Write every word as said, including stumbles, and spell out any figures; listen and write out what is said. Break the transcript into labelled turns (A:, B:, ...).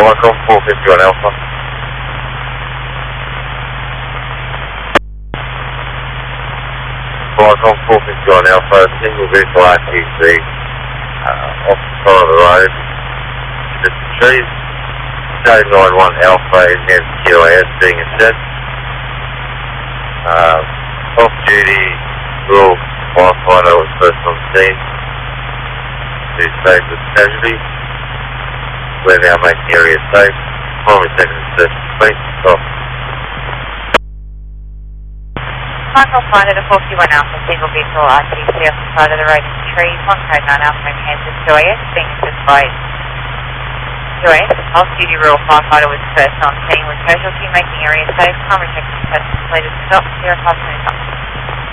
A: Welcome, four fifty-one Alpha. Welcome, four fifty-one Alpha, single vehicle R T C, uh, off the side of the road, just the trees. J nine one Alpha in N Q A S being assessed. Uh, off duty, rural firefighter was first on scene. Who saved the casualty. We're now making the area safe. Primary second search complete. Stop.
B: Michael Flight at a four fifty-one Alpha, single vehicle R T C off the side of the road in the trees, one code nine Alpha in hands of Joyous, being assessed by Joyous. Off-duty rural firefighter was first on scene with casualty, making area safe. Primary second search completed. Stop. Zero five minutes.